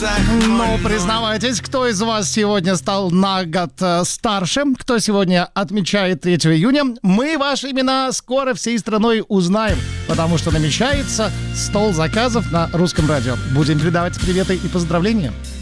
Ну, признавайтесь, кто из вас сегодня стал на год старше, кто сегодня отмечает 3 июня, мы ваши имена скоро всей страной узнаем, потому что намечается стол заказов на Русском радио. Будем передавать приветы и поздравления.